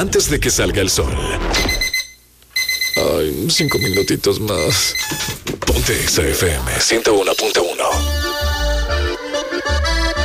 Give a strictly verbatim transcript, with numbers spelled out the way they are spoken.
antes de que salga el sol. Ay, cinco minutitos más. Ponte Exa F M ciento uno punto uno.